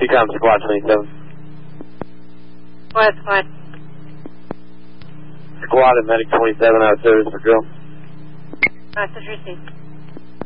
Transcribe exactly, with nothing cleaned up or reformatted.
P-Com Squad twenty-seven. Squad, squad. Squad and Medic twenty-seven out of service for drill. Message received.